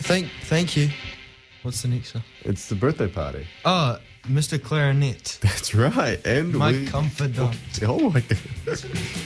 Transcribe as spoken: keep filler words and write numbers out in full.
Thank, thank you. What's the next one? It's the birthday party. Oh, Mister Clarinet. That's right. And My we... confidant. Oh, my God.